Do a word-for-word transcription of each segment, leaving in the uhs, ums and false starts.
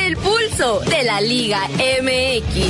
El pulso de la Liga M X.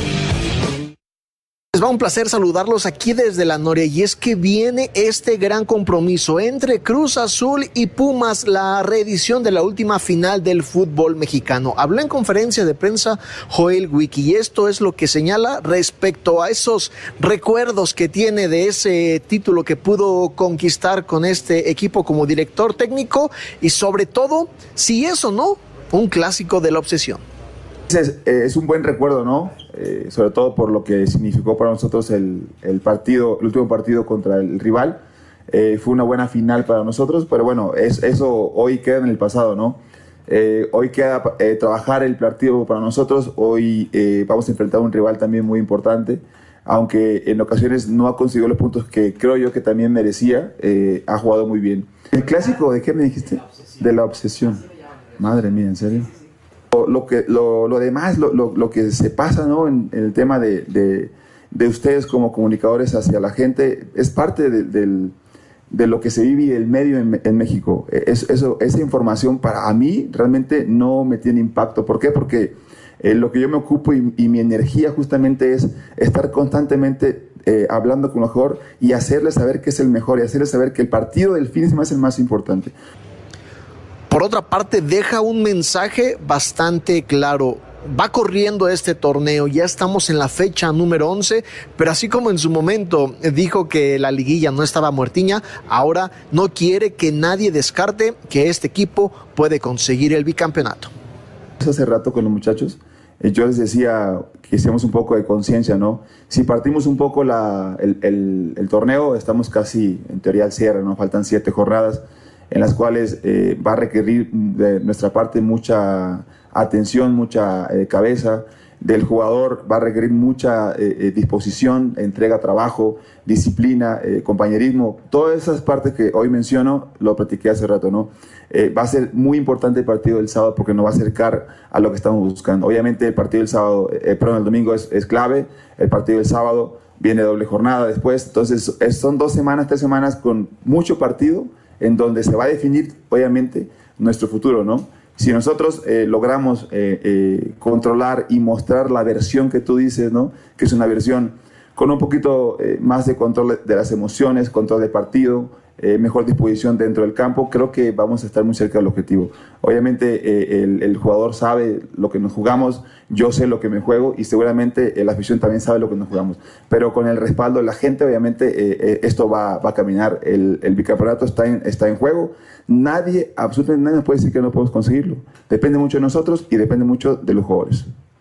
Les va un placer saludarlos aquí desde La Noria, y es que viene este gran compromiso entre Cruz Azul y Pumas, la reedición de la última final del fútbol mexicano. Habló en conferencia de prensa Joel Wiki, y esto es lo que señala respecto a esos recuerdos que tiene de ese título que pudo conquistar con este equipo como director técnico, y sobre todo, si es o no un clásico de la obsesión. Es, es un buen recuerdo, ¿no? Eh, sobre todo por lo que significó para nosotros el, el partido, el último partido contra el rival. Eh, fue una buena final para nosotros, pero bueno, es, eso hoy queda en el pasado, ¿no? Eh, hoy queda eh, trabajar el partido para nosotros. Hoy eh, vamos a enfrentar a un rival también muy importante, aunque en ocasiones no ha conseguido los puntos que creo yo que también merecía. Eh, ha jugado muy bien. ¿El clásico de qué me dijiste? De la obsesión. Madre mía, ¿en serio? Lo, que, lo, lo demás, lo, lo, lo que se pasa, ¿no? en, en el tema de, de, de ustedes como comunicadores hacia la gente, es parte de, de, de lo que se vive el medio en, en México. Es, eso, esa información para a mí realmente no me tiene impacto. ¿Por qué? Porque eh, lo que yo me ocupo y, y mi energía justamente es estar constantemente eh, hablando con lo mejor y hacerles saber que es el mejor y hacerles saber que el partido del fin de semana es el más importante. Por otra parte, deja un mensaje bastante claro. Va corriendo este torneo, ya estamos en la fecha número once, pero así como en su momento dijo que la liguilla no estaba muertiña, ahora no quiere que nadie descarte que este equipo puede conseguir el bicampeonato. Hace rato con los muchachos, yo les decía que hiciéramos un poco de conciencia, ¿no? Si partimos un poco la, el, el, el torneo, estamos casi en teoría al cierre, ¿no? Faltan siete jornadas en las cuales eh, va a requerir de nuestra parte mucha atención, mucha eh, cabeza del jugador, va a requerir mucha eh, disposición, entrega, trabajo, disciplina, eh, compañerismo, todas esas partes que hoy menciono, lo platiqué hace rato, ¿no? Eh, va a ser muy importante el partido del sábado porque nos va a acercar a lo que estamos buscando. Obviamente el partido del sábado, eh, perdón, el domingo es, es clave, el partido del sábado viene doble jornada después, entonces es, son dos semanas, tres semanas con mucho partido, en donde se va a definir, obviamente, nuestro futuro, ¿no? Si nosotros eh, logramos eh, eh, controlar y mostrar la versión que tú dices, ¿no? Que es una versión con un poquito eh, más de control de las emociones, control del partido, eh, mejor disposición dentro del campo, creo que vamos a estar muy cerca del objetivo. Obviamente eh, el, el jugador sabe lo que nos jugamos, yo sé lo que me juego y seguramente eh, la afición también sabe lo que nos jugamos, pero con el respaldo de la gente obviamente eh, eh, esto va, va a caminar, el, el bicampeonato está en, está en juego, nadie, absolutamente nadie nos puede decir que no podemos conseguirlo, depende mucho de nosotros y depende mucho de los jugadores.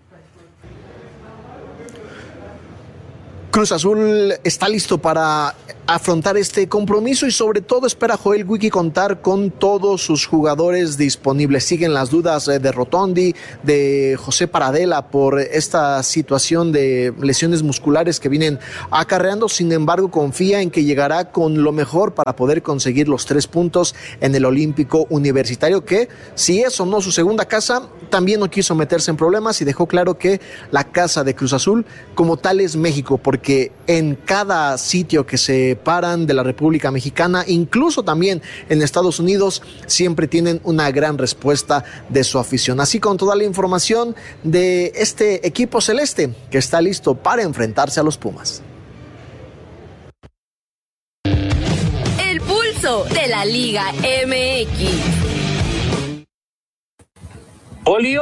Cruz Azul está listo para afrontar este compromiso y sobre todo espera Joel Wiki contar con todos sus jugadores disponibles. Siguen las dudas de Rotondi, de José Paradela por esta situación de lesiones musculares que vienen acarreando. Sin embargo, confía en que llegará con lo mejor para poder conseguir los tres puntos en el Olímpico Universitario, que si es o no su segunda casa, también no quiso meterse en problemas y dejó claro que la casa de Cruz Azul como tal es México, porque que en cada sitio que se paran de la República Mexicana, incluso también en Estados Unidos, siempre tienen una gran respuesta de su afición. Así con toda la información de este equipo celeste que está listo para enfrentarse a los Pumas. El pulso de la Liga M X. ¡Oli,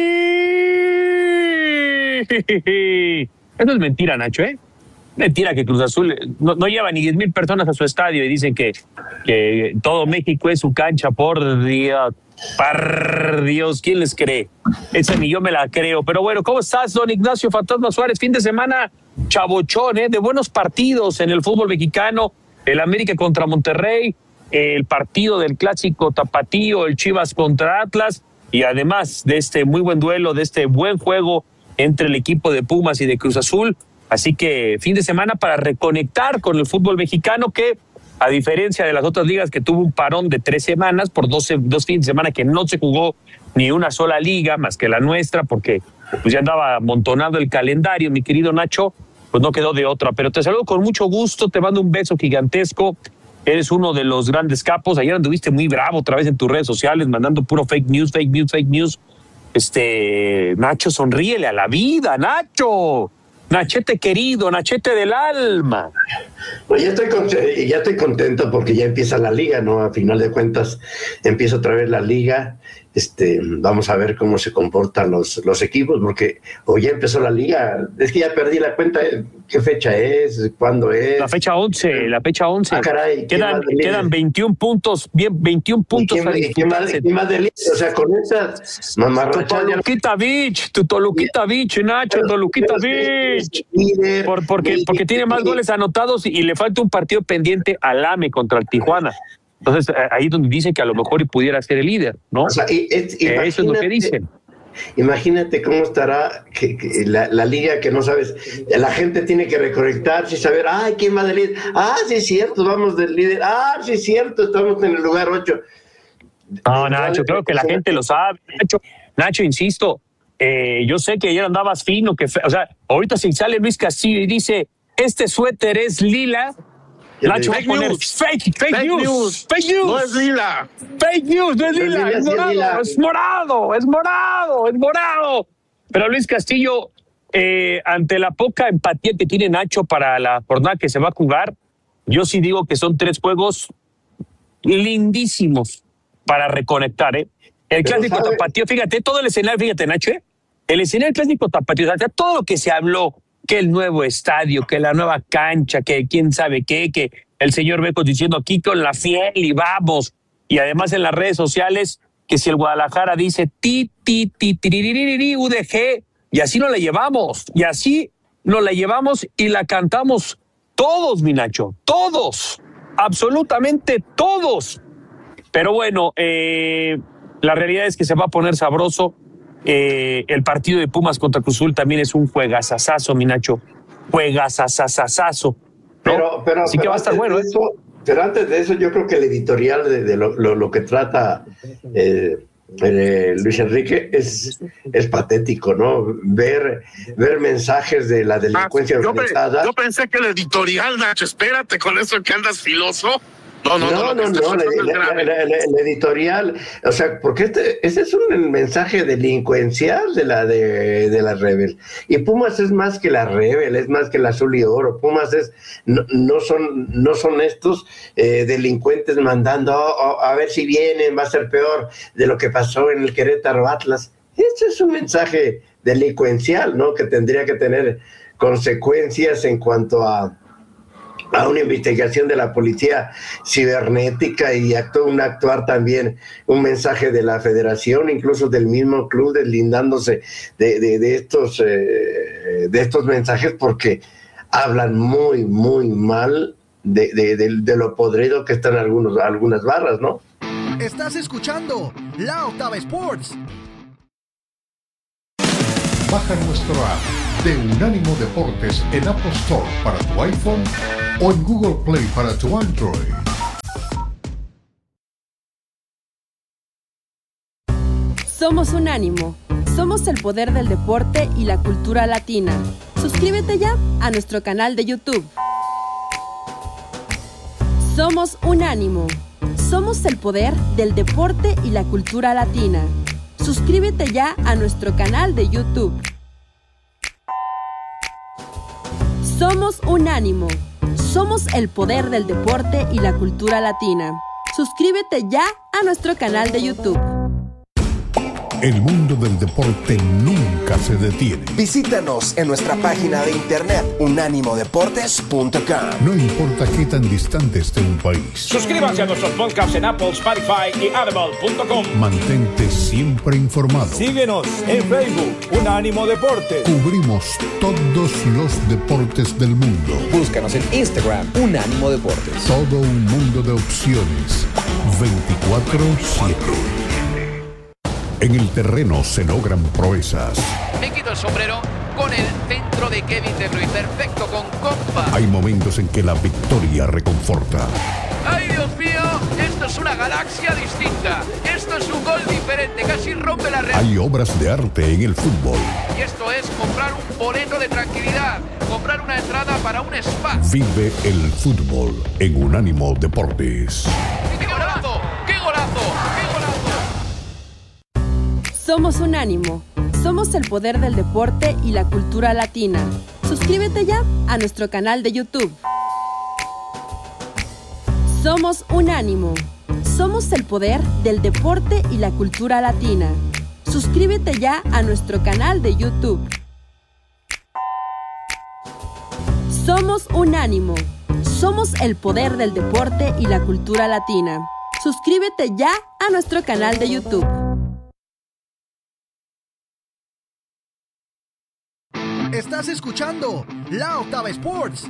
oli! Eso es mentira, Nacho, ¿eh? Mentira que Cruz Azul no, no lleva ni diez mil personas a su estadio y dicen que, que todo México es su cancha. Por Dios, por Dios, ¿quién les cree? Esa ni yo me la creo. Pero bueno, ¿cómo estás, don Ignacio Fantasma Suárez? Fin de semana chabochón, ¿eh? De buenos partidos en el fútbol mexicano. El América contra Monterrey, el partido del clásico tapatío, el Chivas contra Atlas, y además de este muy buen duelo, de este buen juego entre el equipo de Pumas y de Cruz Azul. Así que fin de semana para reconectar con el fútbol mexicano que, a diferencia de las otras ligas que tuvo un parón de tres semanas por doce, dos fines de semana que no se jugó ni una sola liga más que la nuestra porque pues ya andaba amontonado el calendario, mi querido Nacho, pues no quedó de otra. Pero te saludo con mucho gusto, te mando un beso gigantesco. Eres uno de los grandes capos. Ayer anduviste muy bravo otra vez en tus redes sociales mandando puro fake news, fake news, fake news. Este, Nacho, sonríele a la vida, Nacho. Nachete querido, Nachete del alma. Pues ya estoy, con- ya estoy contento porque ya empieza la liga, ¿no? A final de cuentas empieza otra vez la liga. Este, vamos a ver cómo se comportan los, los equipos, porque o ya empezó la liga. Es que ya perdí la cuenta. ¿Qué fecha es? ¿Cuándo es? La fecha once, la fecha once. Ah, caray, ¿quién quedan, va de líder? quedan veintiún puntos, bien, veintiún puntos ¿Y a quién, y quién más, disputarse. quién más de líder? O sea, con esas Tu mamarrachas ya- Toluquita Beach, tu Toluquita Beach, Nacho, Toluquita Beach. líder, Por, porque, porque tiene más goles anotados y, y le falta un partido pendiente al A M E contra el Tijuana. Entonces, eh, ahí es donde dice que a lo mejor y pudiera ser el líder, ¿no? O sea, y- es- Eh, Eso es lo que imagínate- dicen. Imagínate cómo estará que, que la, la liga que no sabes. La gente tiene que reconectarse y saber, ay, ¿quién va de líder? Ah, sí es cierto, vamos del líder. Ah, sí es cierto, estamos en el lugar ocho. No, Nacho, creo que la gente lo sabe. Nacho, Nacho, insisto, eh, yo sé que ayer andabas fino, que fe- o sea, ahorita si sale Luis Castillo y dice, este suéter es lila, Nacho va a Fake poner news. fake, fake, Fake news, news. fake news, No es lila. fake news, no es No es lila, lila, es sí es morado, lila. es morado, es morado, es morado. Pero Luis Castillo, eh, ante la poca empatía que tiene Nacho para la jornada que se va a jugar, yo sí digo que son tres juegos lindísimos para reconectar, ¿eh? El Pero clásico sabe- tapatío, fíjate, todo el escenario, fíjate, Nacho, ¿eh? El escenario clásico tapatío, o sea, todo lo que se habló, que el nuevo estadio, que la nueva cancha, que quién sabe qué, que el señor Becos diciendo aquí con la fiel y vamos, y además en las redes sociales, que si el Guadalajara dice ti, ti, ti, tiriririri, U D G, y así nos la llevamos, y así nos la llevamos y la cantamos todos, mi Nacho, todos, absolutamente todos. Pero bueno, eh, la realidad es que se va a poner sabroso. Eh, el partido de Pumas contra Cruz Azul también es un juegazazazo, mi Nacho. Juegazazazazo. ¿no? Pero, pero, Así que pero va a estar antes bueno, de ¿eh? eso- pero antes de eso, yo creo que el editorial de, de lo, lo- lo que trata eh, eh, Luis Enrique es, es patético, ¿no? Ver, ver mensajes de la Ah, delincuencia yo, pe- organizada. yo pensé que el editorial, Nacho, espérate con eso que andas filoso. No, no, No, no, no, lo que estás no, la, haciendo es la- grave. la- la- la editorial, o sea, porque este, ese es un mensaje delincuencial de la de, de la Rebel. Y Pumas es más que la Rebel, es más que la Azul y Oro. Pumas es, no, no son, no son estos eh, delincuentes mandando "Oh, oh, a ver si vienen, va a ser peor de lo que pasó en el Querétaro Atlas". Este es un mensaje delincuencial, ¿no? Que tendría que tener consecuencias en cuanto a a una investigación de la policía cibernética y actúa un actuar también un mensaje de la federación, incluso del mismo club, deslindándose de, de, de estos eh, de estos mensajes porque hablan muy muy mal de, de, de, de lo podrido que están algunos algunas barras, ¿no? Estás escuchando La Octava Sports. Baja nuestro app de Unánimo Deportes en Apple Store para tu iPhone o en Google Play para tu Android. Somos Unánimo. Somos el poder del deporte y la cultura latina. Suscríbete ya a nuestro canal de YouTube. Somos Unánimo. Somos el poder del deporte y la cultura latina. Suscríbete ya a nuestro canal de YouTube. Somos Unánimo. Somos el poder del deporte y la cultura latina. Suscríbete ya a nuestro canal de YouTube. El mundo del deporte nunca se detiene. Visítanos en nuestra página de internet unánimo deportes punto com. No importa qué tan distante esté un país. Suscríbanse a nuestros podcasts en Apple, Spotify y Audible punto com. Mantente siempre informado. Síguenos en Facebook, Unánimo Deporte. Cubrimos todos los deportes del mundo. Búscanos en Instagram, Unánimo Deportes. Todo un mundo de opciones. veinticuatro siete. En el terreno se logran proezas. Me quito el sombrero con el centro de Kevin De Bruyne. Perfecto, con compa. Hay momentos en que la victoria reconforta. ¡Ay, Dios mío! Esto es una galaxia distinta. Esto es un gol diferente. Casi rompe la red. Hay obras de arte en el fútbol. Y esto es comprar un boleto de tranquilidad. Comprar una entrada para un spa. Vive el fútbol en Unánimo Deportes. ¡Qué golazo! ¡Qué golazo! ¡Qué golazo! Somos Unánimo. Somos el poder del deporte y la cultura latina. Suscríbete ya a nuestro canal de YouTube. Somos Unánimo. Somos el poder del deporte y la cultura latina. Suscríbete ya a nuestro canal de YouTube. Somos Unánimo. Somos el poder del deporte y la cultura latina. Suscríbete ya a nuestro canal de YouTube. Estás escuchando La Octava Sports.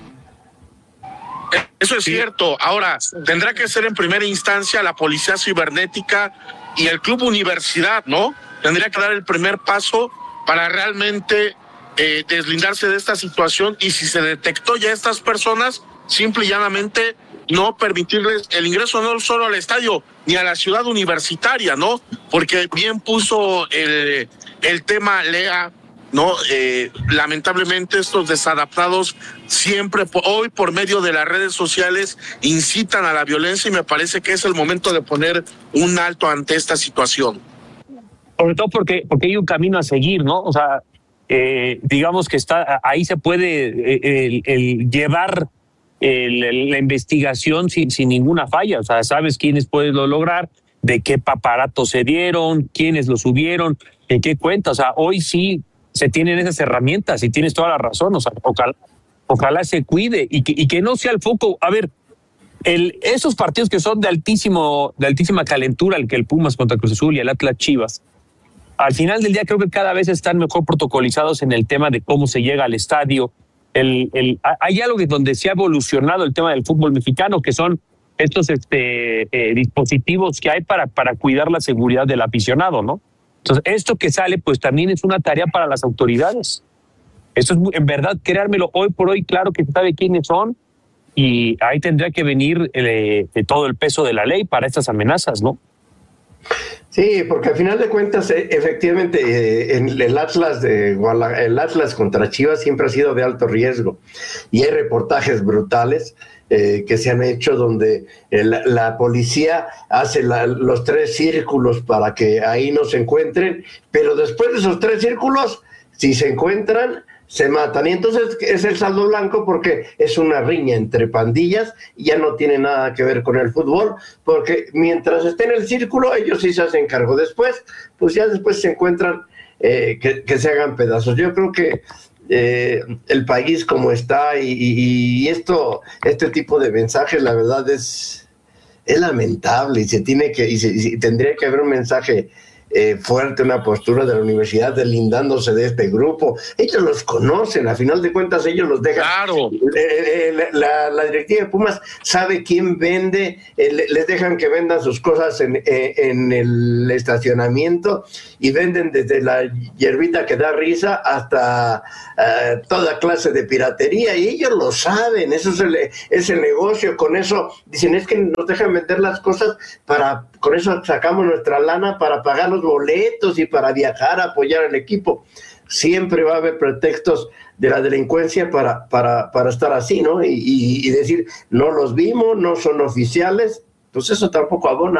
Eso es cierto. Ahora, tendrá que ser en primera instancia la Policía Cibernética y el Club Universidad, ¿no? Tendría que dar el primer paso para realmente eh, deslindarse de esta situación, y si se detectó ya a estas personas, simple y llanamente no permitirles el ingreso no solo al estadio ni a la ciudad universitaria, ¿no? Porque bien puso el, el tema Lea, ¿no? Eh, lamentablemente estos desadaptados siempre, hoy por medio de las redes sociales, incitan a la violencia, y me parece que es el momento de poner un alto ante esta situación. Sobre todo porque, porque hay un camino a seguir, ¿no? O sea, eh, digamos que está ahí se puede eh, el, el llevar el, el, la investigación sin, sin ninguna falla. O sea, sabes quiénes puedes lo lograr, de qué aparatos se dieron, quiénes lo subieron, en qué cuenta. O sea, hoy sí se tienen esas herramientas, y tienes toda la razón. O sea, ojalá, ojalá se cuide y que, y que no sea el foco. A ver, el, esos partidos que son de altísimo, de altísima calentura, el que el Pumas contra Cruz Azul y el Atlas Chivas, al final del día creo que cada vez están mejor protocolizados en el tema de cómo se llega al estadio. El, el, hay algo que donde se ha evolucionado el tema del fútbol mexicano, que son estos este, eh, dispositivos que hay para, para cuidar la seguridad del aficionado, ¿no? Entonces, esto que sale, pues también es una tarea para las autoridades. Esto es, en verdad, creármelo, hoy por hoy, claro que se sabe quiénes son, y ahí tendría que venir eh, todo el peso de la ley para estas amenazas, ¿no? Sí, porque al final de cuentas, eh, efectivamente, eh, en el Atlas de Guadalajara, el Atlas contra Chivas siempre ha sido de alto riesgo, y hay reportajes brutales eh, que se han hecho donde el, la policía hace la, los tres círculos para que ahí no se encuentren, pero después de esos tres círculos, si se encuentran, se matan. Y entonces es el saldo blanco, porque es una riña entre pandillas y ya no tiene nada que ver con el fútbol, porque mientras esté en el círculo, ellos sí se hacen cargo. Después, pues ya después se encuentran eh, que, que se hagan pedazos. Yo creo que eh, el país como está y, y, y esto, este tipo de mensajes, la verdad es, es lamentable, y se tiene que, y, se, y tendría que haber un mensaje Eh, fuerte, una postura de la universidad deslindándose de este grupo. Ellos los conocen, a final de cuentas ellos los dejan. Claro. Eh, eh, la, la directiva de Pumas sabe quién vende, eh, les dejan que vendan sus cosas en, eh, en el estacionamiento, y venden desde la hierbita que da risa hasta eh, toda clase de piratería, y ellos lo saben. Eso es el, es el negocio. Con eso dicen, es que nos dejan vender las cosas, para con eso sacamos nuestra lana para pagar los boletos y para viajar a apoyar al equipo. Siempre va a haber pretextos de la delincuencia para, para, para estar así, ¿no? Y, y, y decir, no los vimos, no son oficiales, pues eso tampoco abona.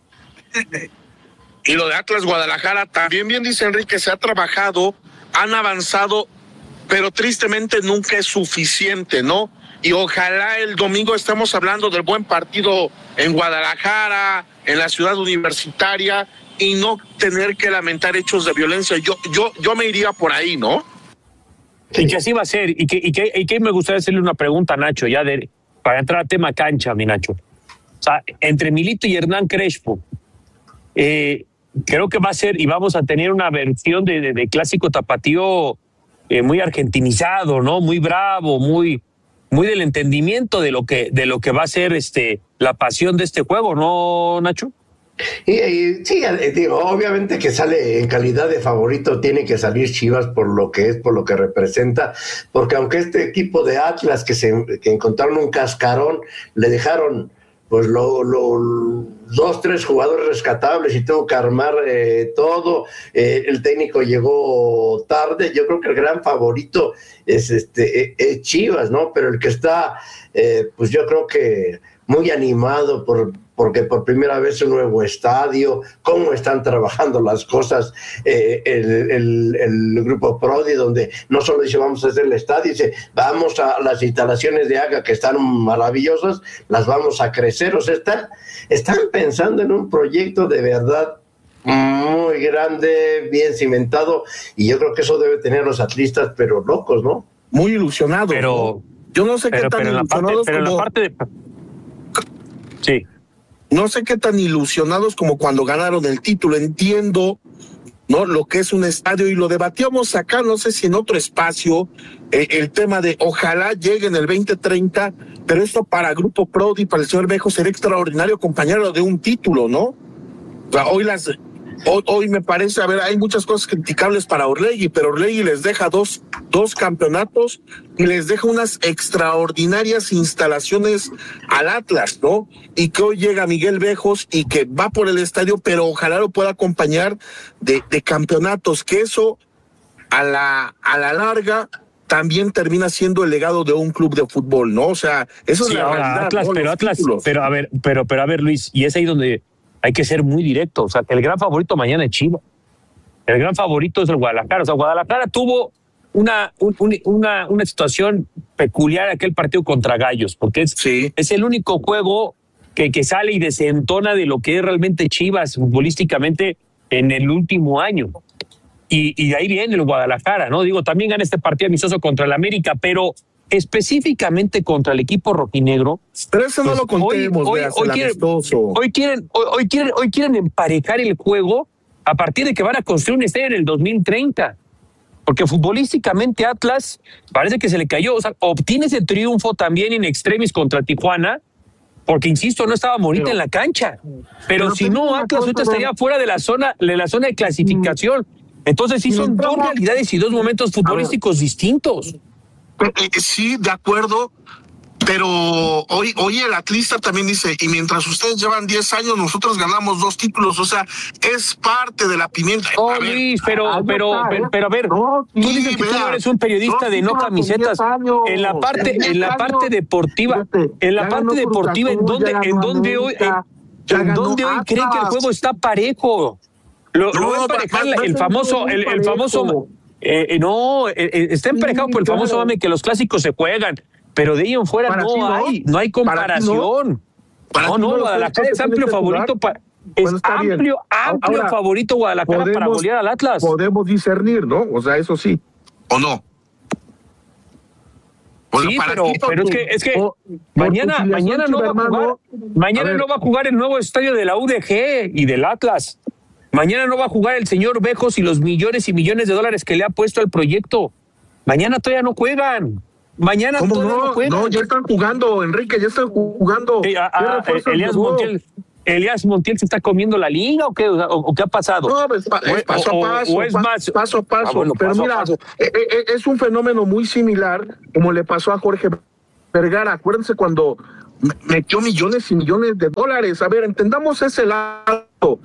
Y lo de Atlas Guadalajara, también bien dice Enrique, se ha trabajado, han avanzado, pero tristemente nunca es suficiente, ¿no? Y ojalá el domingo estemos hablando del buen partido en Guadalajara, en la ciudad universitaria, y no tener que lamentar hechos de violencia. Yo, yo, yo me iría por ahí, ¿no? Y que así va a ser. Y que, y que, y que me gustaría hacerle una pregunta a Nacho, ya de, para entrar al tema cancha, mi Nacho. O sea, entre Milito y Hernán Crespo, eh, creo que va a ser, y vamos a tener una versión de, de, de clásico tapatío eh, muy argentinizado, ¿no? Muy bravo, muy, muy del entendimiento de lo que, de lo que va a ser este, la pasión de este juego, ¿no, Nacho? Y, y sí, digo, obviamente que sale en calidad de favorito, tiene que salir Chivas por lo que es, por lo que representa, porque aunque este equipo de Atlas que se que encontraron un cascarón, le dejaron pues lo, lo, dos, tres jugadores rescatables y tuvo que armar eh, todo, eh, el técnico llegó tarde. Yo creo que el gran favorito es este es Chivas, ¿no? Pero el que está, eh, pues yo creo que muy animado por, porque por primera vez un nuevo estadio, cómo están trabajando las cosas, eh, el, el, el grupo Prodi, donde no solo dice vamos a hacer el estadio, dice vamos a las instalaciones de AGA que están maravillosas, las vamos a crecer, o sea, están, están pensando en un proyecto de verdad muy grande, bien cimentado, y yo creo que eso debe tener a los atlistas, pero locos, ¿no? Muy ilusionados. Pero, ¿no? Yo no sé pero, qué tan pero en la parte, ilusionados pero en como... la parte de... Sí. No sé qué tan ilusionados como cuando ganaron el título. Entiendo, ¿no?, lo que es un estadio, y lo debatíamos acá, no sé si en otro espacio, eh, el tema de ojalá llegue en el veinte treinta, pero esto para Grupo Prodi, para el señor Bejo, sería extraordinario acompañarlo de un título, ¿no? O sea, hoy las... Hoy, hoy me parece, a ver, hay muchas cosas criticables para Orlegui, pero Orlegui les deja dos, dos campeonatos y les deja unas extraordinarias instalaciones al Atlas, ¿no? Y que hoy llega Miguel Bejos y que va por el estadio, pero ojalá lo pueda acompañar de, de campeonatos, que eso a la, a la larga también termina siendo el legado de un club de fútbol, ¿no? O sea, eso sí, es la ahora, realidad, Atlas, ¿no? pero Los Atlas, títulos. pero a ver, pero, pero a ver, Luis, y es ahí donde hay que ser muy directo. O sea, el gran favorito mañana es Chivas. El gran favorito es el Guadalajara. O sea, Guadalajara tuvo una, un, una, una situación peculiar aquel partido contra Gallos, porque es, sí. es el único juego que, que sale y desentona de lo que es realmente Chivas futbolísticamente en el último año. Y, y de ahí viene el Guadalajara, ¿no? Digo, también gana este partido amistoso contra el América, pero específicamente contra el equipo rojinegro. Pero eso no pues lo contemos, hoy, hoy, hoy, quieren, hoy, quieren, hoy, hoy, quieren, hoy quieren emparejar el juego a partir de que van a construir un estadio en el dos mil treinta. Porque futbolísticamente Atlas parece que se le cayó. O sea, obtiene ese triunfo también in extremis contra Tijuana, porque, insisto, no estaba bonita en la cancha. Pero, pero si no, Atlas ahorita estaría fuera de la zona, de la zona de clasificación. Entonces sí son dos realidades y dos momentos futbolísticos distintos. Sí, de acuerdo, pero hoy, hoy el atlista también dice, y mientras ustedes llevan diez años, nosotros ganamos dos títulos, o sea, es parte de la pimienta. Oh, a ver, Luis, pero, pero, está, pero, pero, a ver, no, tú sí, dices que vea, tú eres un periodista de no camisetas. En la parte, en la parte deportiva, en la parte deportiva, ¿en dónde, en dónde hoy, en, en dónde hoy creen que el juego está parejo? Lo, no, lo va a emparejar el, el famoso, el, el famoso... Eh, no, eh, está emparejado sí, por el claro. famoso mame que los clásicos se juegan, pero de ahí en fuera no, no hay, no hay comparación. Para no, no, no, Guadalajara es amplio favorito para es bueno, amplio, bien. amplio Ahora, favorito Guadalajara podemos, para golear al Atlas. Podemos discernir, ¿no? O sea, eso sí. ¿O no? Bueno, sí, pero, pero es que, es que o, mañana, mañana no va a jugar, mañana a no va a jugar el nuevo estadio de la U D G y del Atlas. Mañana no va a jugar el señor Bejos y los millones y millones de dólares que le ha puesto al proyecto. Mañana todavía no juegan. Mañana ¿Cómo todavía no? no juegan. No, ya están jugando, Enrique, ya están jugando. Sí, a, a, Elías Montiel, Elías Montiel se está comiendo la liga o qué, o, o qué ha pasado. No, es, pa, es paso a paso. O, o es más, paso a paso. Ah, bueno, pero paso mira, paso. Es un fenómeno muy similar como le pasó a Jorge Vergara. Acuérdense cuando metió millones y millones de dólares. A ver, entendamos ese lado.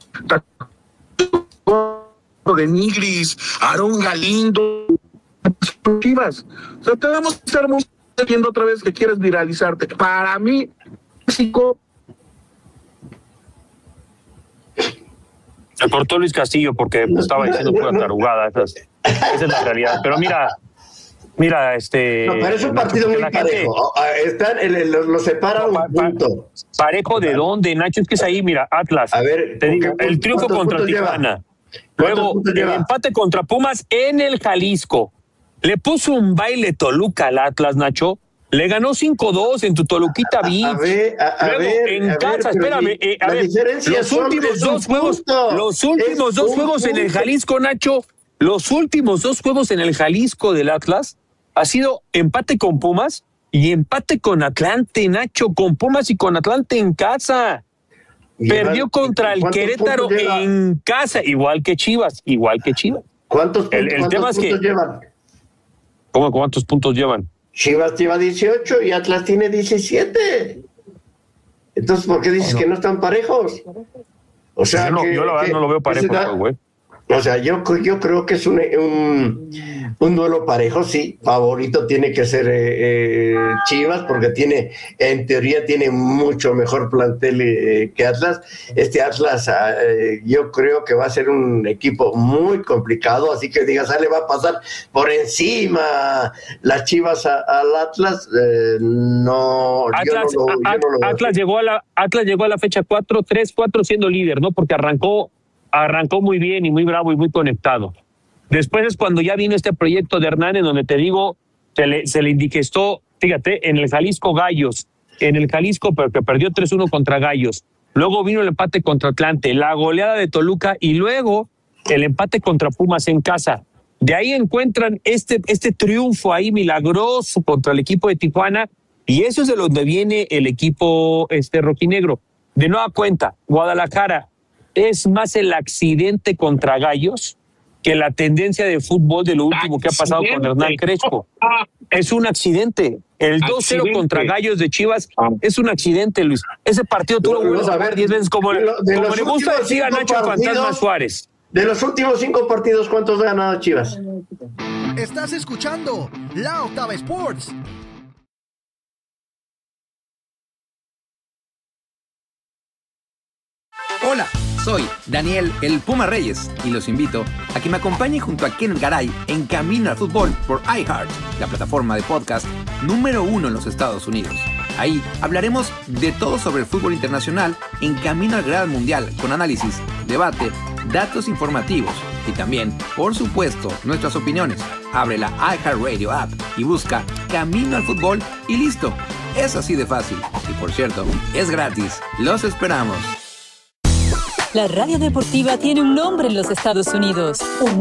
De Nigris, Aarón Galindo, Chivas. O sea, tenemos que estar muy viendo otra vez que quieres viralizarte. Para mí, México. Se cortó Luis Castillo porque estaba diciendo pura tarugada. Esa es, esa es la realidad. Pero mira, mira, este. No, pero es un partido muy parejo. Están, el, el, los separa un punto. ¿Parejo de dónde, Nacho? Es que es ahí, mira, Atlas. A ver, te digo, el triunfo contra Tijuana. Luego, el empate contra Pumas en el Jalisco. Le puso un baile Toluca al Atlas, Nacho. Le ganó cinco dos en tu Toluquita Beach. A ver, a, a Luego, ver, en a casa, ver, espérame. Eh, a ver, los últimos dos juegos, los últimos dos juegos en el Jalisco, Nacho, los últimos dos juegos en el Jalisco del Atlas ha sido empate con Pumas y empate con Atlante, Nacho, con Pumas y con Atlante en casa. Perdió contra el Querétaro en casa, igual que Chivas, igual que Chivas. ¿Cuántos, el, el ¿cuántos tema es puntos que, llevan? ¿Cómo cuántos puntos llevan? Chivas lleva dieciocho y Atlas tiene diecisiete. Entonces, ¿por qué dices no, no. que no están parejos? O sea, yo, no, que, yo la verdad que, no lo veo parejo, güey. O sea, yo, yo creo que es un, un, un duelo parejo, sí. Favorito tiene que ser eh, eh, Chivas, porque tiene, en teoría, tiene mucho mejor plantel eh, que Atlas. Este Atlas, eh, yo creo que va a ser un equipo muy complicado, así que digas, ah, le va a pasar por encima las Chivas a, al Atlas. Eh, no, Atlas, yo no lo, yo At, no lo Atlas llegó a la Atlas llegó a la fecha cuatro tres cuatro siendo líder, ¿no? Porque arrancó arrancó muy bien y muy bravo y muy conectado. Después es cuando ya vino este proyecto de Hernán, en donde te digo, se le, se le indigestó, fíjate, en el Jalisco Gallos, en el Jalisco, pero que perdió tres uno contra Gallos. Luego vino el empate contra Atlante, la goleada de Toluca y luego el empate contra Pumas en casa. De ahí encuentran este, este triunfo ahí milagroso contra el equipo de Tijuana, y eso es de donde viene el equipo este rojinegro. De nueva cuenta, Guadalajara es más el accidente contra Gallos que la tendencia de fútbol de lo último que ha pasado con Hernán Crespo. Es un accidente. El dos cero contra Gallos de Chivas es un accidente, Luis. Ese partido tú lo vuelves a ver diez veces, como, de lo, de como le gusta decir a Nacho Fantasma Suárez. De los últimos cinco partidos, ¿cuántos ha ganado Chivas? Estás escuchando La Octava Sports. Hola, soy Daniel el Puma Reyes y los invito a que me acompañen junto a Ken Garay en Camino al Fútbol por iHeart, la plataforma de podcast número uno en los Estados Unidos. Ahí hablaremos de todo sobre el fútbol internacional en Camino al Gran Mundial, con análisis, debate, datos informativos y también, por supuesto, nuestras opiniones. Abre la iHeartRadio app y busca Camino al Fútbol y listo. Es así de fácil. Y por cierto, es gratis. Los esperamos. La radio deportiva tiene un nombre en los Estados Unidos. Un